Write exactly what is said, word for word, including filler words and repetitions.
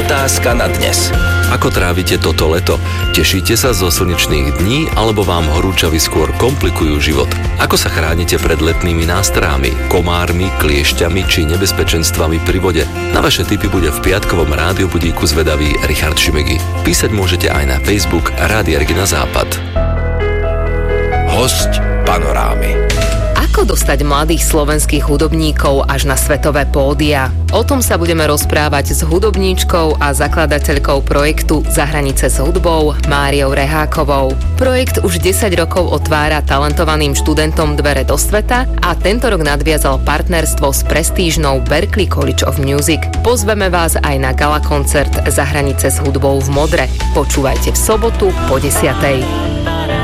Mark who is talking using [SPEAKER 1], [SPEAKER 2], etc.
[SPEAKER 1] Otázka na dnes.
[SPEAKER 2] Ako trávite toto leto? Tešíte sa zo slnečných dní, alebo vám horúčavy skôr komplikujú život? Ako sa chránite pred letnými nástrahami, komármi, kliešťami či nebezpečenstvami pri vode? Na vaše tipy bude v piatkovom rádiu budíku zvedavý Richard Šimegi. Písať môžete aj na Facebook Rádia Regina Západ.
[SPEAKER 1] Hosť Panorámy.
[SPEAKER 3] Ako dostať mladých slovenských hudobníkov až na svetové pódia? O tom sa budeme rozprávať s hudobníčkou a zakladateľkou projektu Za hranice s hudbou Máriou Rehákovou. Projekt už desať rokov otvára talentovaným študentom dvere do sveta a tento rok nadviazal partnerstvo s prestížnou Berklee College of Music. Pozveme vás aj na gala koncert Za hranice s hudbou v Modre. Počúvajte v sobotu po desiatej.